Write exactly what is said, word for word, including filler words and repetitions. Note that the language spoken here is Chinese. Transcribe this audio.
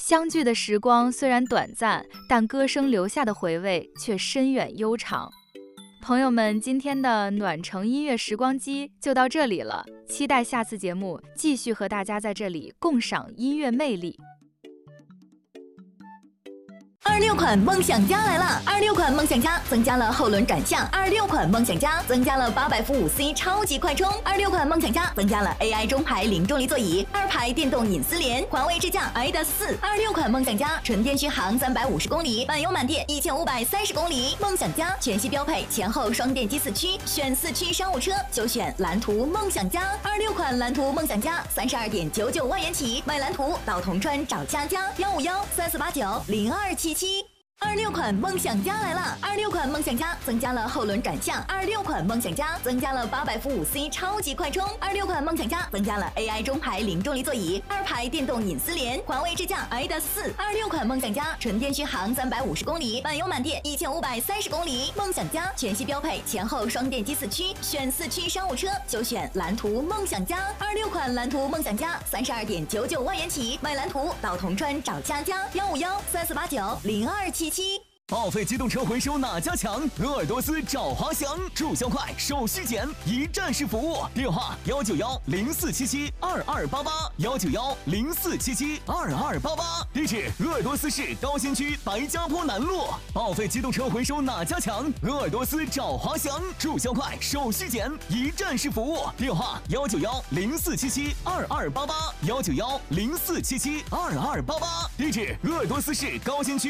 相聚的时光虽然短暂，但歌声留下的回味却深远悠长。朋友们，今天的暖城音乐时光机就到这里了，期待下次节目继续和大家在这里共赏音乐魅力。 二六款梦想家来了！二六款梦想家增加了后轮转向，二六款梦想家增加了八百伏五 C 超级快充，二六款梦想家增加了 A I 中排零重力座椅，二排电动隐私联，环卫智驾 I D A S 四。二六款梦想家纯电续航三百五十公里，满油满电一千五百三十公里。梦想家全系标配前后双电机四驱，选四驱商务车就选蓝图梦想家。二六款蓝图梦想家三十二点九九万元起，买蓝图到铜川找佳佳幺五幺三四八九零二七七。二六款梦想家来了！二六款梦想家增加了后轮转向，二六款梦想家增加了八百伏五 C 超级快充，二六款梦想家增加了 A I 中排零重力座椅，二排电动隐私联，环卫智驾 I D A S 四。二六款梦想家纯电续航三百五十公里，满油满电一千五百三十公里。梦想家全系标配前后双电机四驱，选四驱商务车就选蓝图梦想家。二六款蓝图梦想家三十二点九九万元起，买蓝图到铜川找佳佳幺五幺三四八九零二七。 报废机动车回收哪家强？鄂尔多斯找华翔，注销快，手续简，一站式服务。电话幺九幺零四七七二二八八幺九幺零四七七二二八八。地址：鄂尔多斯市高新区白家坡南路。报废机动车回收哪家强？鄂尔多斯找华翔，注销快，手续简，一站式服务。电话幺九幺零四七七二二八八幺九幺零四七七二二八八。地址：鄂尔多斯市高新区。